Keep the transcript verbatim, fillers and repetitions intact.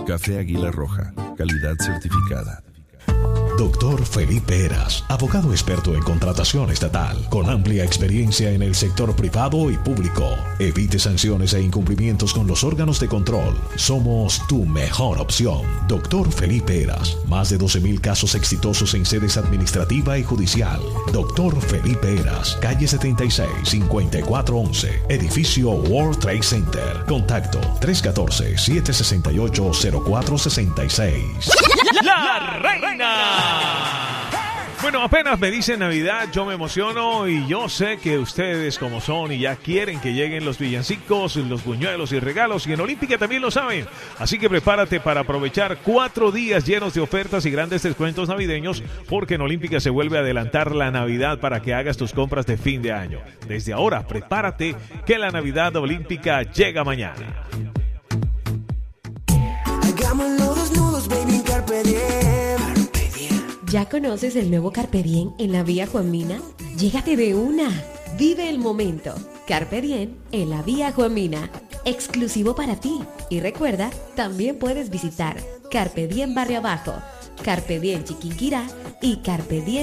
Café Águila Roja, calidad certificada. Doctor Felipe Heras, abogado experto en contratación estatal, con amplia experiencia en el sector privado y público. Evite sanciones e incumplimientos con los órganos de control. Somos tu mejor opción. Doctor Felipe Heras, más de doce mil casos exitosos en sedes administrativa y judicial. Doctor Felipe Heras, calle setenta y seis, cincuenta y cuatro once, edificio World Trade Center. Contacto tres uno cuatro, siete seis ocho, cero cuatro seis seis. La Reina. Bueno, apenas me dicen Navidad, yo me emociono y yo sé que ustedes como son y ya quieren que lleguen los villancicos, los buñuelos y regalos, y en Olímpica también lo saben. Así que prepárate para aprovechar cuatro días llenos de ofertas y grandes descuentos navideños, porque en Olímpica se vuelve a adelantar la Navidad para que hagas tus compras de fin de año. Desde ahora, prepárate que la Navidad Olímpica llega mañana. Hagámoslo desnudos, baby, carpe diem. ¿Ya conoces el nuevo Carpe Diem en la Vía Juan Mina? Llégate de una. Vive el momento. Carpe Diem en la Vía Juan Mina. Exclusivo para ti. Y recuerda, también puedes visitar Carpe Diem Barrio Abajo, Carpe Diem Chiquinquirá y Carpe Diem